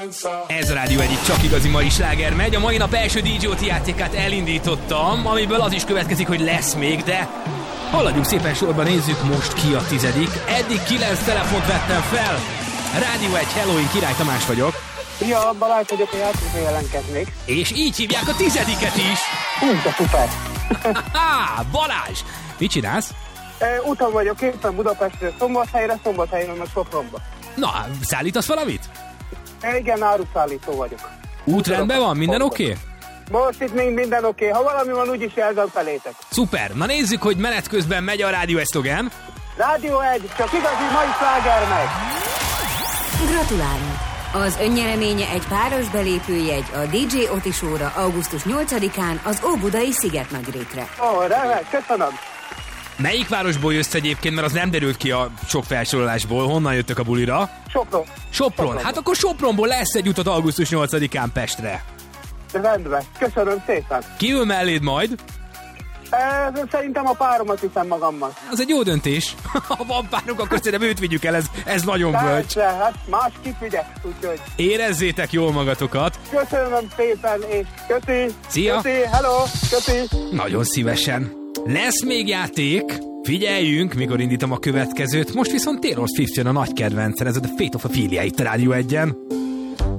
Ez a Rádió egyik csak igazi mai sláger megy. A mai nap első DJ-ot játékát elindítottam, amiből az is következik, hogy lesz még, de haladjunk szépen sorba, nézzük most ki a 10. Eddig 9 telefont vettem fel. Rádió 1, Halloween, Király Tamás vagyok. Ja, Balázs vagyok, a játékba jelentkeznék. És így hívják a 10. is. De szuper. Balázs! Mit csinálsz? Úton vagyok éppen Budapestről Szombathelyről meg Sopronba. Na, szállítasz valamit? Igen, áruszállító vagyok. Útrendben van? Minden oké? Most itt még minden oké. Ha valami van, úgyis jelzem felétek. Szuper! Na nézzük, hogy menet közben megy a Rádió eszlogen. Rádió 1, csak igazi mai sláger megy. Gratulálunk! Az önnyereménye egy páros belépőjegy a DJ Oti Show-ra augusztus 8-án az Óbudai Szigetnagyrétre. Remek, köszönöm. Melyik városból jössz egyébként, mert az nem derült ki a sok felsorolásból. Honnan jöttök a bulira? Sopron. Hát akkor Sopronból lesz egy utat augusztus 8-án Pestre. Rendben, köszönöm szépen. Ki ül melléd majd? Szerintem a páromat viszem magammal. Az egy jó döntés. Ha van párunk, akkor szerintem őt vigyük el, ez nagyon bölcs. Persze, hát másképp vigyek, úgyhogy... Érezzétek jól magatokat. Köszönöm szépen, és köszi. Szia. Köszi, hello, köszi. Nagyon szívesen. Lesz még játék. Figyeljünk, mikor indítom a következőt. Most viszont Taylor Swift jön a nagy kedvencen, ez a The Fate of Ophelia itt a Rádió 1-en.